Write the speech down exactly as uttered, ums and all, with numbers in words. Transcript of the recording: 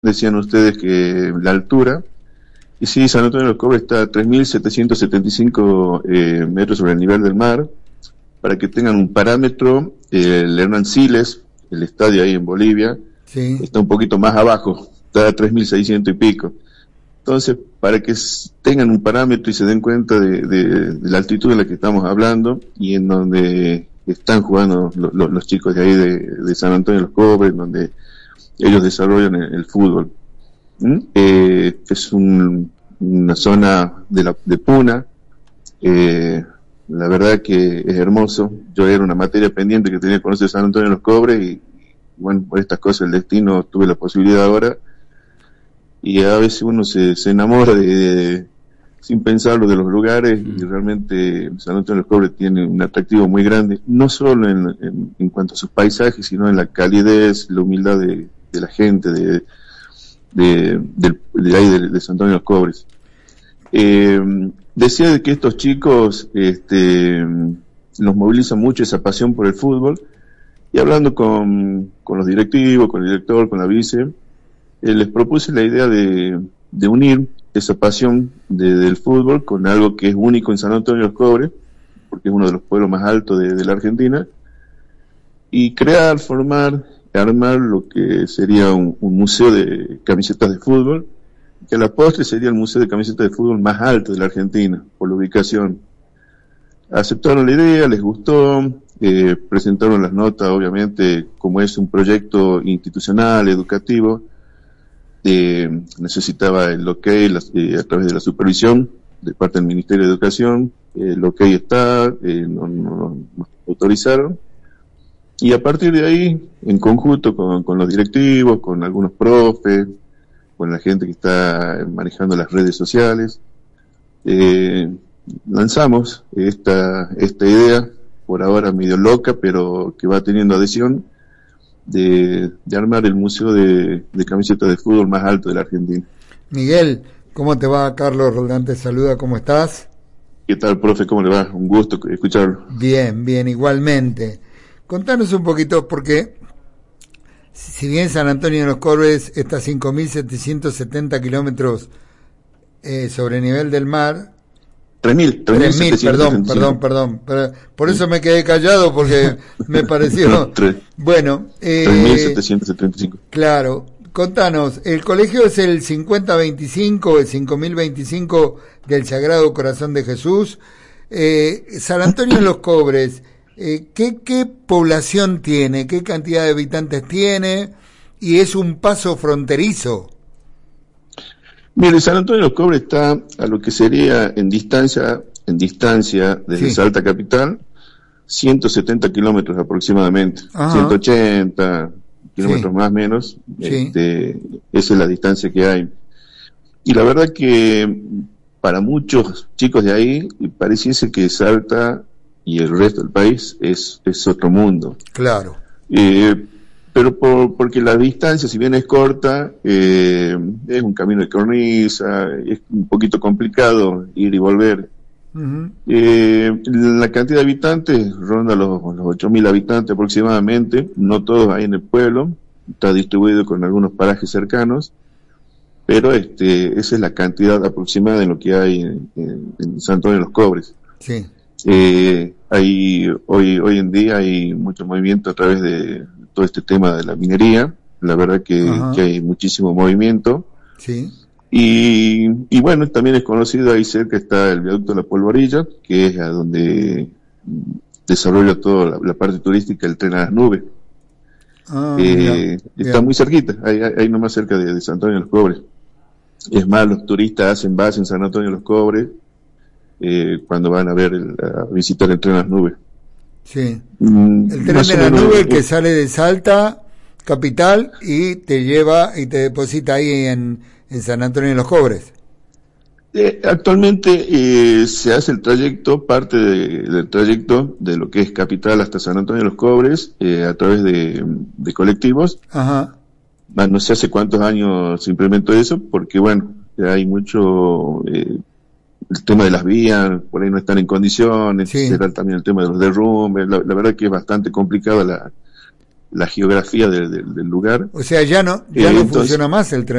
decían ustedes que la altura, y sí, San Antonio de los Cobres está a tres mil setecientos setenta y cinco eh, metros sobre el nivel del mar. Para que tengan un parámetro, eh, el Hernán Siles, el estadio ahí en Bolivia, sí, está un poquito más abajo, está a tres mil seiscientos y pico. Entonces, para que tengan un parámetro y se den cuenta de, de, de la altitud en la que estamos hablando y en donde están jugando lo, lo, los chicos de ahí de, de San Antonio de los Cobres, donde ellos desarrollan el, el fútbol. ¿Mm? Eh, es un, una zona de, la, de Puna, eh, la verdad que es hermoso. Yo era una materia pendiente que tenía que conocer San Antonio de los Cobres y, bueno, por estas cosas el destino tuve la posibilidad ahora. Y a veces uno se, se enamora de, de, sin pensarlo, de los lugares, mm. y realmente San Antonio de los Cobres tiene un atractivo muy grande, no solo en, en, en cuanto a sus paisajes, sino en la calidez, la humildad de, de la gente de, de, de, de ahí de, de San Antonio de los Cobres. Eh, decía de que estos chicos este, los moviliza mucho esa pasión por el fútbol, y hablando con, con los directivos, con el director, con la vice, Eh, les propuse la idea de, de unir esa pasión de, del fútbol con algo que es único en San Antonio de los Cobres, porque es uno de los pueblos más altos de, de la Argentina, y crear, formar, armar lo que sería un, un museo de camisetas de fútbol, que a la postre sería el museo de camisetas de fútbol más alto de la Argentina, por la ubicación. Aceptaron la idea, les gustó, eh, presentaron las notas, obviamente, como es un proyecto institucional, educativo. Eh, necesitaba el ok las, eh, a través de la supervisión de parte del Ministerio de Educación. Eh, el ok está, eh, nos no, no autorizaron, y a partir de ahí, en conjunto con, con los directivos, con algunos profes, con la gente que está manejando las redes sociales, eh, lanzamos esta, esta idea, por ahora medio loca, pero que va teniendo adhesión, De, de armar el museo de, de camisetas de fútbol más alto de la Argentina. Miguel, ¿cómo te va? Carlos Roldán te saluda, ¿cómo estás? ¿Qué tal, profe? ¿Cómo le va? Un gusto escucharlo. Bien, bien, igualmente. Contanos un poquito, porque si bien San Antonio de los Cobres está a cinco mil setecientos setenta kilómetros eh, sobre el nivel del mar, tres mil, tres mil, perdón, perdón, perdón, perdón. Por eso me quedé callado, porque me pareció... Bueno, eh, tres mil setecientos setenta y cinco. Claro, contanos, el colegio es el cincuenta veinticinco, el cinco mil veinticinco del Sagrado Corazón de Jesús. Eh, San Antonio de los Cobres, eh, ¿qué, ¿qué población tiene? ¿Qué cantidad de habitantes tiene? Y es un paso fronterizo. Mire, San Antonio de los Cobres está a lo que sería en distancia, en distancia desde sí. Salta capital, ciento setenta kilómetros aproximadamente, Ajá. ciento ochenta kilómetros sí. más o menos, sí. este, esa es la distancia que hay. Y la verdad que para muchos chicos de ahí pareciese que Salta y el resto del país es, es otro mundo. Claro. Eh, pero por, porque la distancia, si bien es corta, eh, es un camino de cornisa, es un poquito complicado ir y volver. Uh-huh. Eh, la cantidad de habitantes ronda los, los ocho mil habitantes aproximadamente, no todos ahí en el pueblo, está distribuido con algunos parajes cercanos, pero este, esa es la cantidad aproximada en lo que hay en, en, en San Antonio de los Cobres. Sí. Eh, hay, hoy, hoy en día hay mucho movimiento a través de todo este tema de la minería, la verdad que, que hay muchísimo movimiento. Sí. Y, y bueno, también es conocido, ahí cerca está el viaducto de la Polvorilla, que es a donde desarrolla toda la, la parte turística, el tren a las nubes. Ah, eh, está bien. Muy cerquita, ahí, ahí nomás cerca de, de San Antonio de los Cobres. Es más, los turistas hacen base en San Antonio de los Cobres eh, cuando van a ver el, a visitar el tren a las nubes. Sí. Mm, el tren de la nube que sale de Salta capital y te lleva y te deposita ahí en, en San Antonio de los Cobres. Eh, actualmente eh, se hace el trayecto, parte de, del trayecto de lo que es capital hasta San Antonio de los Cobres eh, a través de, de colectivos. Ajá. No sé hace cuántos años se implementó eso, porque bueno, hay mucho eh, el tema de las vías, por ahí no están en condiciones, sí. Será también el tema de los derrumbes, la, la verdad que es bastante complicada la, la geografía del, del, del lugar. O sea, ya no, ya eh, no entonces, funciona más el tren